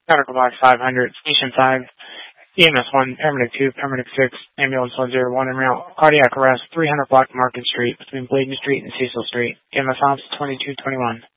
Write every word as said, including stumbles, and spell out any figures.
Medical box five hundred, station five, E M S one, paramedic two, paramedic six, ambulance one zero one, en route, cardiac arrest, three hundred block Market Street between Bladen Street and Cecil Street. E M S ops twenty-two twenty-one.